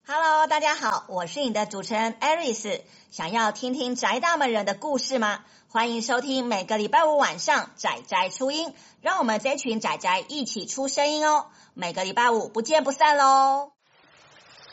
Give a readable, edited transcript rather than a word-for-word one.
Hello， 大家好，我是你的主持人 Aris。想要听听宅大门人的故事吗？欢迎收听每个礼拜五晚上宅宅出音，让我们这群宅宅一起出声音哦。每个礼拜五不见不散喽。